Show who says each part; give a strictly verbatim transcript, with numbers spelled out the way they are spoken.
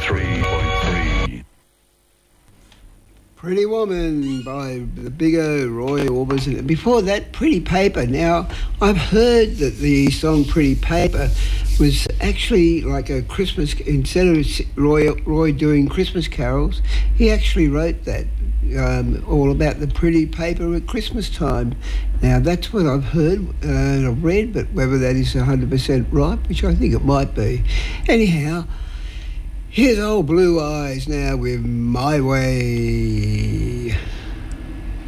Speaker 1: three point three.
Speaker 2: Pretty Woman by the Big O, Roy Orbison. Before that, Pretty Paper. Now, I've heard that the song Pretty Paper was actually like a Christmas, instead of Roy, Roy doing Christmas carols, he actually wrote that, um, all about the pretty paper at Christmas time. Now, that's what I've heard uh, and I've read, but whether that is one hundred percent right, which I think it might be. Anyhow, here's old Blue Eyes now with My Way.